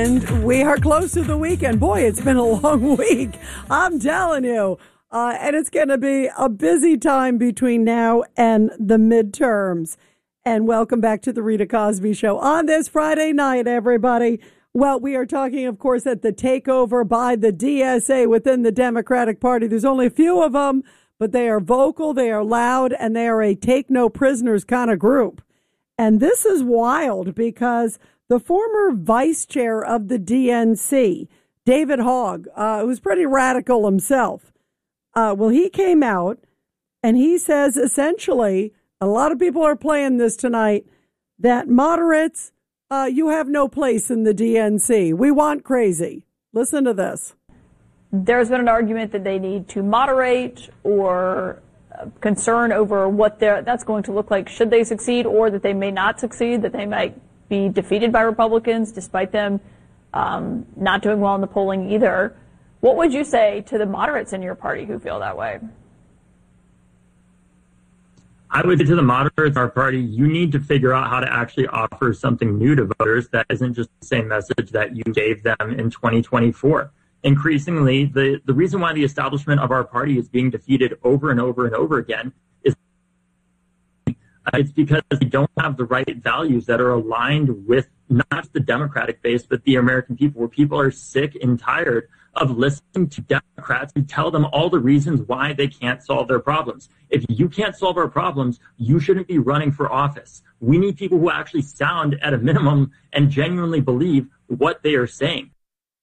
And we are close to the weekend. Boy, it's been a long week. I'm telling you. And it's going to be a busy time between now and the midterms. And welcome back to the Rita Cosby Show on this Friday night, everybody. Well, we are talking, of course, at the takeover by the DSA within the Democratic Party. There's only a few of them, but they are vocal, they are loud, and they are a take no prisoners kind of group. And this is wild because the former vice chair of the DNC, David Hogg, who's pretty radical himself, he came out and he says essentially, a lot of people are playing this tonight, that moderates, you have no place in the DNC. We want crazy. Listen to this. There's been an argument that they need to moderate or concern over what that's going to look like should they succeed, or that they may not succeed, that they might be defeated by Republicans despite them not doing well in the polling either. What would you say to the moderates in your party who feel that way? I would say to the moderates in our party, you need to figure out how to actually offer something new to voters that isn't just the same message that you gave them in 2024. Increasingly, the reason why the establishment of our party is being defeated over and over and over again is it's because they don't have the right values that are aligned with not just the Democratic base, but the American people, where people are sick and tired of listening to Democrats who tell them all the reasons why they can't solve their problems. If you can't solve our problems, you shouldn't be running for office. We need people who actually sound, at a minimum, and genuinely believe what they are saying.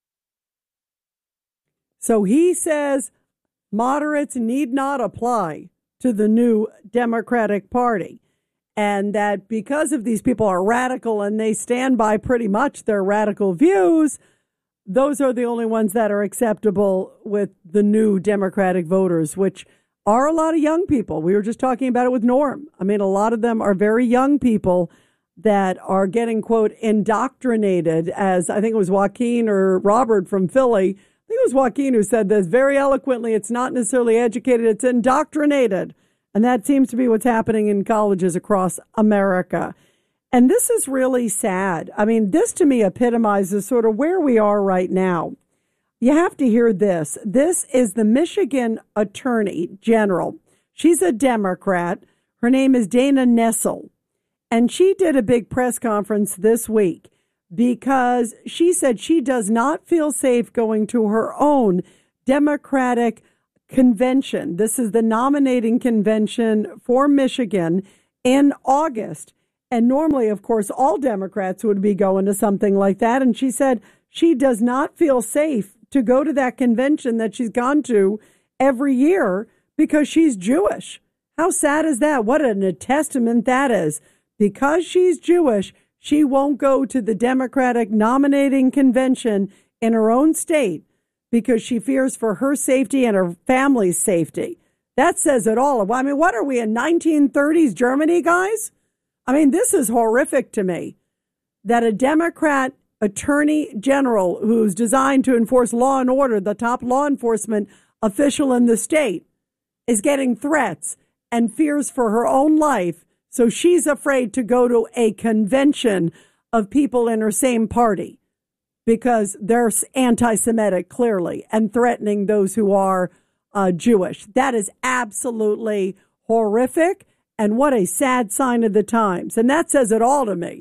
So he says moderates need not apply to the new Democratic Party, and that because of these people are radical and they stand by pretty much their radical views, those are the only ones that are acceptable with the new Democratic voters, which are a lot of young people. We were just talking about it with Norm. I mean, a lot of them are very young people that are getting, quote, indoctrinated, as I think it was Joaquin or Robert from Philly. I think it was Joaquin who said this very eloquently. It's not necessarily educated, it's indoctrinated. And that seems to be what's happening in colleges across America. And this is really sad. I mean, this to me epitomizes sort of where we are right now. You have to hear this. This is the Michigan Attorney General. She's a Democrat. Her name is Dana Nessel. And she did a big press conference this week because she said she does not feel safe going to her own Democratic convention. This is the nominating convention for Michigan in August. And normally, of course, all Democrats would be going to something like that. And she said she does not feel safe to go to that convention that she's gone to every year because she's Jewish. How sad is that? What a testament that is. Because she's Jewish, she won't go to the Democratic nominating convention in her own state because she fears for her safety and her family's safety. That says it all. I mean, what are we in 1930s Germany, guys? I mean, this is horrific to me that a Democrat attorney general who's designed to enforce law and order, the top law enforcement official in the state, is getting threats and fears for her own life. So she's afraid to go to a convention of people in her same party because they're anti-Semitic, clearly, and threatening those who are Jewish. That is absolutely horrific. And what a sad sign of the times. And that says it all to me.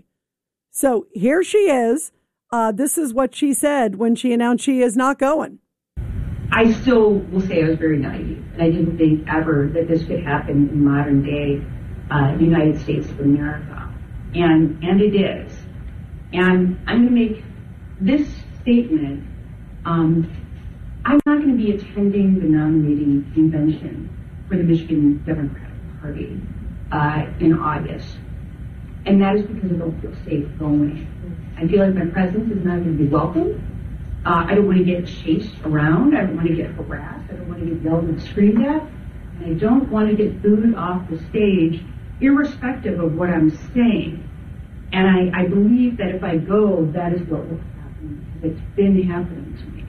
So here she is. This is what she said when she announced she is not going. I still will say I was very naive. And I didn't think ever that this could happen in modern day United States of America. And it is. And I'm going to make this statement. I'm not going to be attending the nominating convention for the Michigan Democratic Party in August. And that is because I don't feel safe going. I feel like my presence is not going to be welcome. I don't want to get chased around. I don't want to get harassed. I don't want to get yelled and screamed at. And I don't want to get booed off the stage, irrespective of what I'm saying. And I believe that if I go, that is what will happen, because it's been happening to me.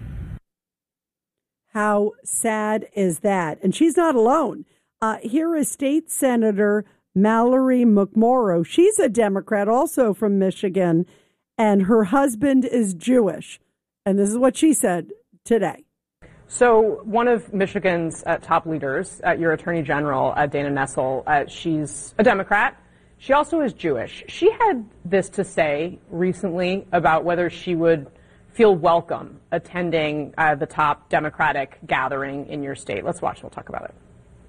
How sad is that? And she's not alone. Here is State Senator Mallory McMorrow. She's a Democrat also from Michigan. and her husband is Jewish. And this is what she said today. So one of Michigan's top leaders, your Attorney General, Dana Nessel, she's a Democrat. She also is Jewish. She had this to say recently about whether she would feel welcome attending the top Democratic gathering in your state. Let's watch. We'll talk about it.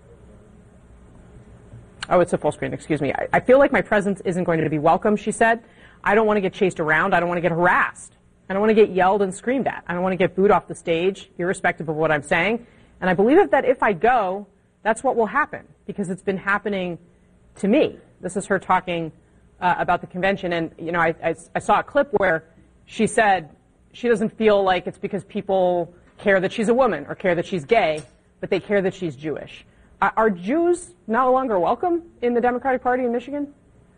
Oh, it's a full screen. Excuse me. I feel like my presence isn't going to be welcome, she said. I don't want to get chased around. I don't want to get harassed. I don't want to get yelled and screamed at. I don't want to get booed off the stage, irrespective of what I'm saying. And I believe that if I go, that's what will happen, because it's been happening to me. This is her talking about the convention. And, you know, I saw a clip where she said she doesn't feel like it's because people care that she's a woman or care that she's gay, but they care that she's Jewish. Are Jews no longer welcome in the Democratic Party in Michigan?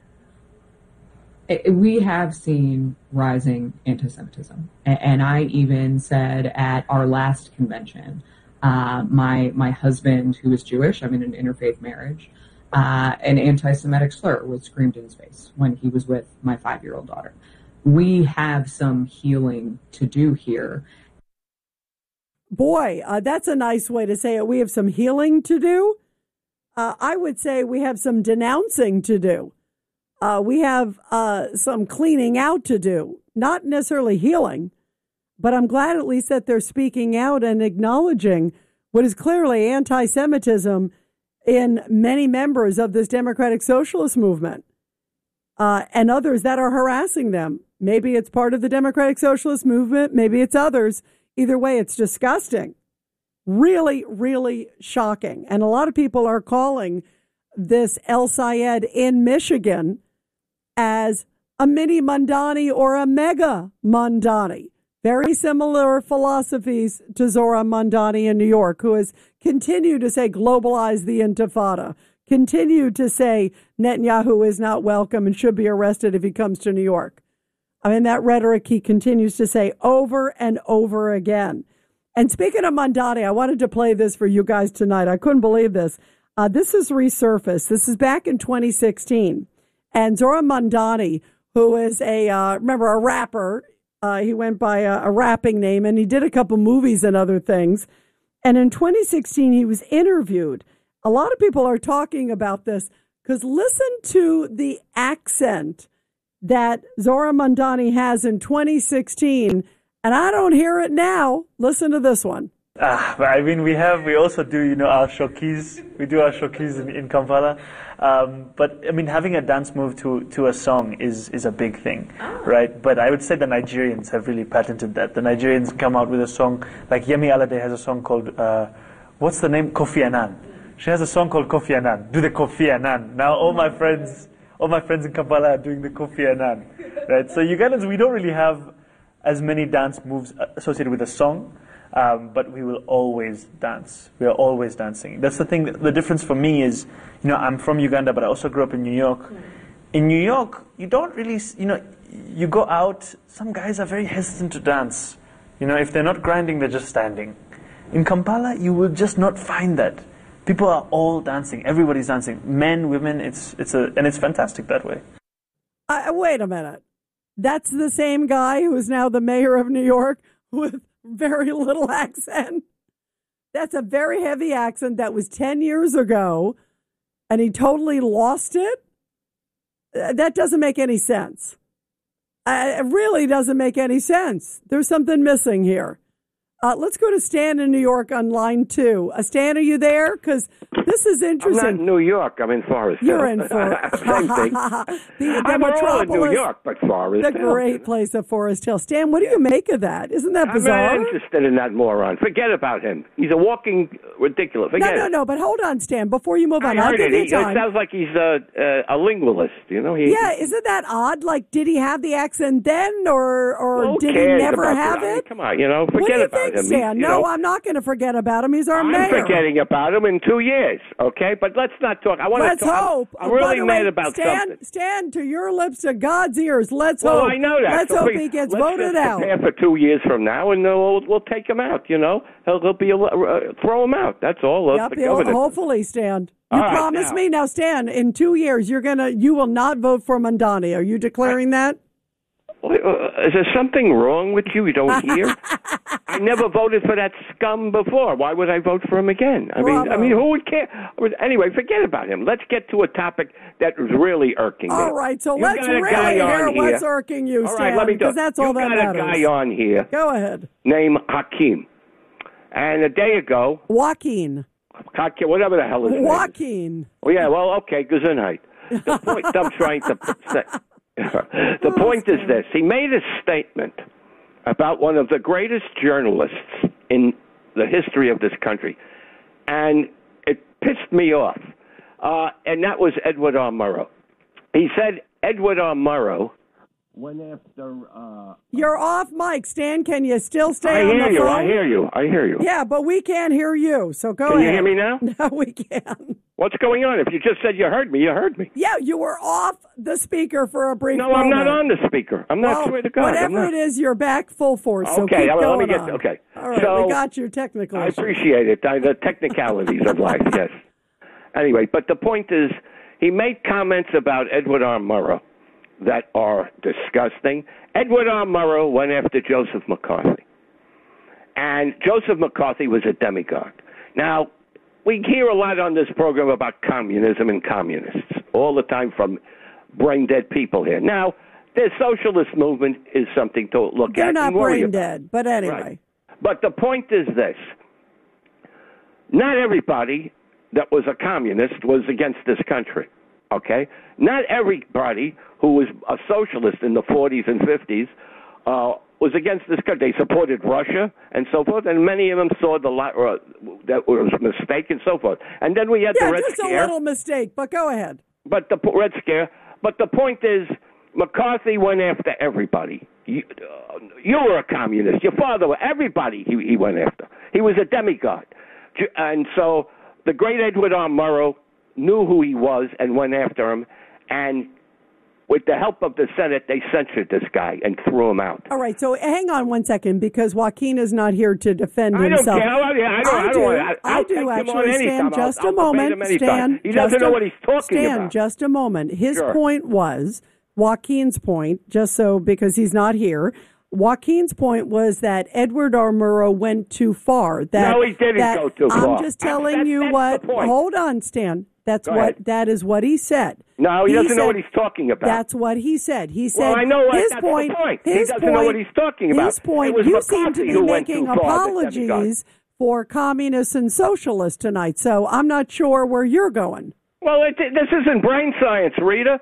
We have seen rising anti-Semitism. And I even said at our last convention, my husband, who is Jewish, I'm in an interfaith marriage, an anti-Semitic slur was screamed in his face when he was with my 5-year-old daughter. We have some healing to do here. Boy, that's a nice way to say it. We have some healing to do. I would say we have some denouncing to do. We have some cleaning out to do. Not necessarily healing, but I'm glad at least that they're speaking out and acknowledging what is clearly anti-Semitism in many members of this democratic socialist movement and others that are harassing them. Maybe it's part of the democratic socialist movement. Maybe it's others. Either way, it's disgusting. Really, really shocking. And a lot of people are calling this El Sayed in Michigan as a mini Mamdani or a mega Mamdani. Very similar philosophies to Zora Mamdani in New York, who has continued to say globalize the Intifada, continued to say Netanyahu is not welcome and should be arrested if he comes to New York. I mean, that rhetoric he continues to say over and over again. And speaking of Mamdani, I wanted to play this for you guys tonight. I couldn't believe this. This is resurfaced. This is back in 2016. And Zora Mamdani, who is a rapper, he went by a rapping name, and he did a couple movies and other things. And in 2016, he was interviewed. A lot of people are talking about this because listen to the accent that Zora Mamdani has in 2016, and I don't hear it now. Listen to this one. I mean, we also do, our showkees. We do our showkees in Kampala. But I mean, having a dance move to a song is a big thing, right? But I would say the Nigerians have really patented that. The Nigerians come out with a song, like Yemi Alade has a song called, what's the name? Kofi Annan. She has a song called Kofi Annan. Do the Kofi Annan. Now all my friends in Kampala are doing the Kofi Annan, right? So Ugandans, we don't really have as many dance moves associated with a song. But we will always dance. We are always dancing. That's the thing. The difference for me is, I'm from Uganda, but I also grew up in New York. In New York, you don't really, you go out, some guys are very hesitant to dance. If they're not grinding, they're just standing. In Kampala, you will just not find that. People are all dancing. Everybody's dancing. Men, women, and it's fantastic that way. Wait a minute. That's the same guy who is now the mayor of New York with very little accent. That's a very heavy accent that was 10 years ago, and he totally lost it. That doesn't make any sense. It really doesn't make any sense. There's something missing here. Let's go to Stan in New York on line 2. Stan, are you there? Because this is interesting. I'm not in New York. I'm in Forest Hill. You're in Forest Hill. I'm all in New York, but Forest Hill. The great place of Forest Hill. Stan, what do you make of that? Isn't that bizarre? I'm not interested in that moron. Forget about him. He's a walking ridiculous. Forget it. No, but hold on, Stan, before you move on. I heard it. It sounds like he's a linguist, Yeah, isn't that odd? Like, did he have the accent then, or did he never have it? I mean, come on, forget about him. Stan? No, I'm not going to forget about him. He's our mayor. I'm forgetting about him in 2 years, okay? But let's not talk. Let's hope. I'm really mad about something. Stand to your lips to God's ears. Let's hope. Well, I know that. Let's hope he gets voted out. Let's prepare for 2 years from now, and we'll take him out, He'll be throw him out. That's all. Hopefully, Stan. You promise me? Now, Stan, in 2 years, you will not vote for Mamdani. Are you declaring that? Is there something wrong with you? You don't hear? I never voted for that scum before. Why would I vote for him again? I mean, who would care? Anyway, forget about him. Let's get to a topic that was really irking me. All right, so let's really hear what's irking you, Stan. All right, let me do it. Because that's all that matters. You got a guy on here. Go ahead. Named Hakeem. And a day ago... Joaquin. Whatever the hell his name is. Joaquin. Oh, yeah, well, okay, Gesundheit. The point I'm trying to say... The point is this. He made a statement about one of the greatest journalists in the history of this country, and it pissed me off, and that was Edward R. Murrow. He said Edward R. Murrow went after... You're off mic, Stan. Can you still stay on the phone? I hear you. Yeah, but we can't hear you, so go ahead. Can you hear me now? No, we can't. What's going on? If you just said you heard me, you heard me. Yeah, you were off the speaker for a brief moment. No, I'm not on the speaker. I'm not, swear to God. Whatever it is, you're back full force, so okay, keep let me going on. Okay. All right, so, we got your technical I issues. appreciate it, the technicalities of life, yes. Anyway, but the point is, he made comments about Edward R. Murrow that are disgusting. Edward R. Murrow went after Joseph McCarthy. And Joseph McCarthy was a demigod. Now, we hear a lot on this program about communism and communists all the time from brain-dead people here. Now, the socialist movement is something to look They're at. They're not brain-dead, but anyway. Right. But the point is this. Not everybody that was a communist was against this country, okay? Not everybody who was a socialist in the 40s and 50s was against this country. They supported Russia and so forth, and many of them saw that was a mistake and so forth. And then we had the Red Scare. Yeah, just a little mistake, but go ahead. But the Red Scare. But the point is, McCarthy went after everybody. You were a communist. Your father, everybody he went after. He was a demigod. And so the great Edward R. Murrow knew who he was and went after him, and with the help of the Senate, they censored this guy and threw him out. All right, so hang on one second, because Joaquin is not here to defend himself. I do actually. Stan, just a moment. Stan, he doesn't know what he's talking about. Stan, just a moment. His point was, Joaquin's point, just so because he's not here, Joaquin's point was that Edward R. Murrow went too far. No, he didn't go too far. I'm just telling you what. Hold on, Stan. That is what he said. No, he doesn't know what he's talking about. That's what he said. He said, well, I know his that's point, the point. He doesn't know what he's talking about. His point, you seem to be making apologies for communists and socialists tonight, so I'm not sure where you're going. Well, this isn't brain science, Rita.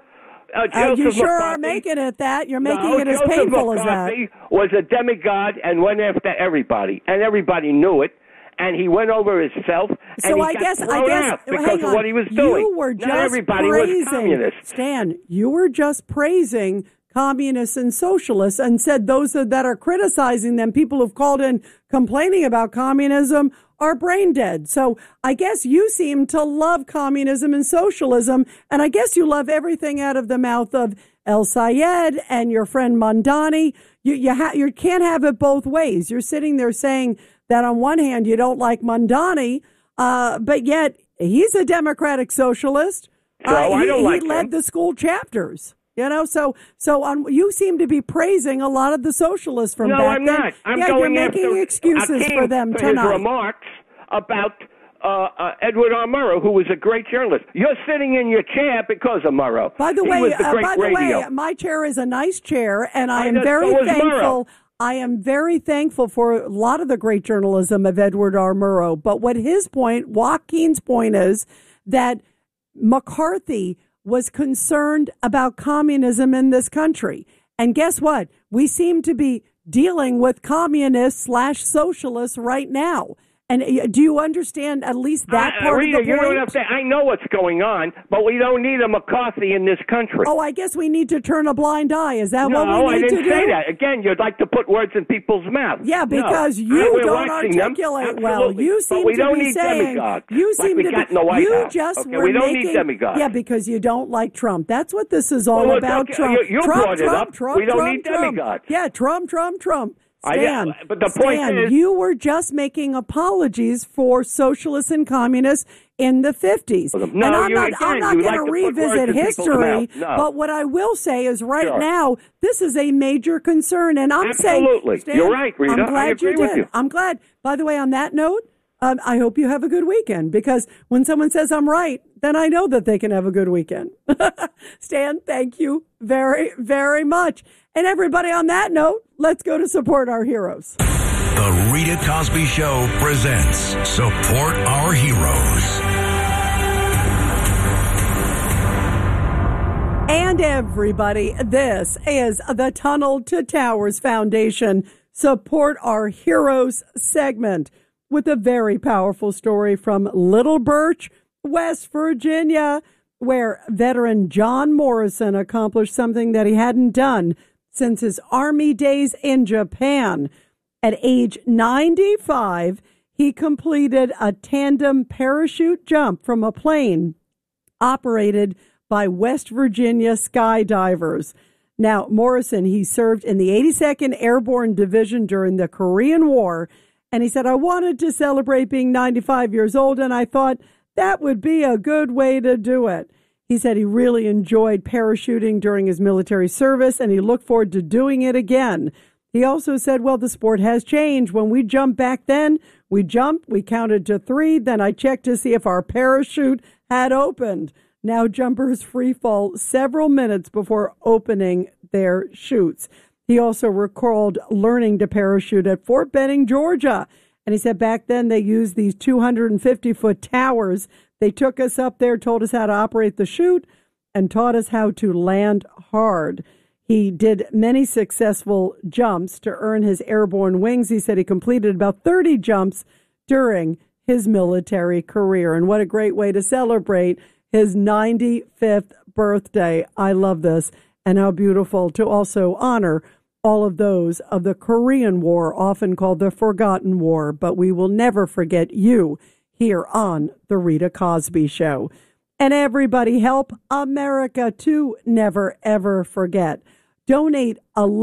You sure are making it that. You're making it as painful as that. Joseph McCarthy was a demigod and went after everybody, and everybody knew it. And he went over himself, and he got thrown out because of what he was doing. You were just Not everybody was communist. Stan, you were just praising communists and socialists and said those that are criticizing them, people who've called in complaining about communism, are brain dead. So I guess you seem to love communism and socialism, and I guess you love everything out of the mouth of El Sayed and your friend Mondani. You can't have it both ways. You're sitting there saying that on one hand you don't like Mondani, but yet he's a democratic socialist. So I don't like him. He led the school chapters. You know, so you seem to be a lot of the socialists from back then. No, I'm not. I'm going you're making excuses for them for tonight. His remarks about Edward R. Murrow, who was a great journalist. You're sitting in your chair because of Murrow. By the way, my chair is a nice chair, and I am very thankful. I am very thankful for a lot of the great journalism of Edward R. Murrow. But what Joaquin's point is that McCarthy was concerned about communism in this country. And guess what? We seem to be dealing with communists/socialists right now. And do you understand at least that part Rita, of the point? You know what I'm saying? I know what's going on, but we don't need a McCarthy in this country. Oh, I guess we need to turn a blind eye. Is that what we need to do? No, I didn't say that. Again, you'd like to put words in people's mouths. Yeah, because you don't articulate well. You seem to be saying you seem to be. You just were we don't making. Need demigods. Yeah, because you don't like Trump. That's what this is all about. Trump. You brought it up. We don't need Trump. demigods. Yeah, Trump. Stan, but the point is, you were just making apologies for socialists and communists in the 50s. No, and I'm not going to revisit history, no. but what I will say is now, this is a major concern. And I'm Absolutely. saying, Stan, you're right, Rita. I'm glad I agree you did. with you. I'm glad. By the way, on that note, I hope you have a good weekend, because when someone says I'm right, then I know that they can have a good weekend. Stan, thank you very, very much. And everybody, on that note, let's go to Support Our Heroes. The Rita Cosby Show presents Support Our Heroes. And everybody, this is the Tunnel to Towers Foundation Support Our Heroes segment, with a very powerful story from Little Birch, West Virginia, where veteran John Morrison accomplished something that he hadn't done since his Army days in Japan. At age 95, he completed a tandem parachute jump from a plane operated by West Virginia skydivers. Now, Morrison, he served in the 82nd Airborne Division during the Korean War, and he said, I wanted to celebrate being 95 years old, and I thought that would be a good way to do it. He said he really enjoyed parachuting during his military service, and he looked forward to doing it again. He also said, well, the sport has changed. When we jumped back then, we jumped, we counted to 3, then I checked to see if our parachute had opened. Now jumpers free fall several minutes before opening their chutes. He also recalled learning to parachute at Fort Benning, Georgia. And he said back then they used these 250-foot towers. They took us up there, told us how to operate the chute, and taught us how to land hard. He did many successful jumps to earn his airborne wings. He said he completed about 30 jumps during his military career. And what a great way to celebrate his 95th birthday. I love this. And how beautiful to also honor all of those of the Korean War, often called the Forgotten War. But we will never forget you here on The Rita Cosby Show. And everybody, help America to never, ever forget. Donate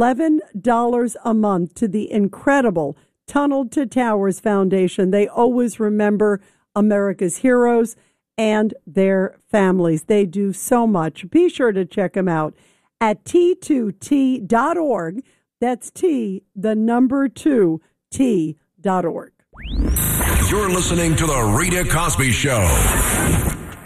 $11 a month to the incredible Tunnel to Towers Foundation. They always remember America's heroes and their families. They do so much. Be sure to check them out at T2T.org. That's T, the number 2, T.org. You're listening to The Rita Cosby Show.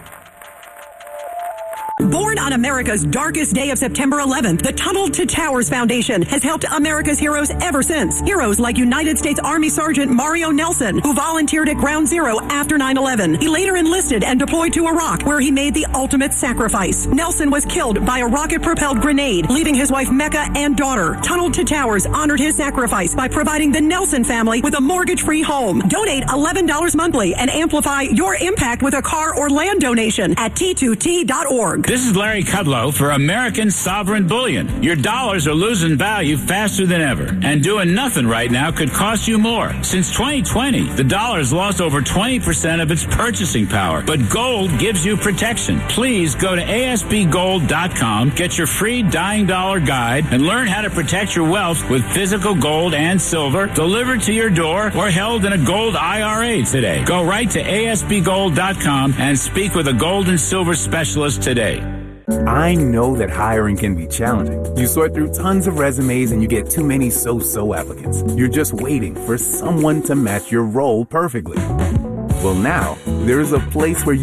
Born on America's darkest day of September 11th, the Tunnel to Towers Foundation has helped America's heroes ever since. Heroes like United States Army Sergeant Mario Nelson, who volunteered at Ground Zero after 9/11. He later enlisted and deployed to Iraq, where he made the ultimate sacrifice. Nelson was killed by a rocket-propelled grenade, leaving his wife Mecca and daughter. Tunnel to Towers honored his sacrifice by providing the Nelson family with a mortgage-free home. Donate $11 monthly and amplify your impact with a car or land donation at T2T.org. This is Larry Kudlow for American Sovereign Bullion. Your dollars are losing value faster than ever, and doing nothing right now could cost you more. Since 2020, the dollar's lost over 20% of its purchasing power, but gold gives you protection. Please go to ASBGold.com, get your free Dying Dollar Guide, and learn how to protect your wealth with physical gold and silver delivered to your door or held in a gold IRA today. Go right to ASBGold.com and speak with a gold and silver specialist today. I know that hiring can be challenging. You sort through tons of resumes and you get too many so-so applicants. You're just waiting for someone to match your role perfectly. Well, now, there's a place where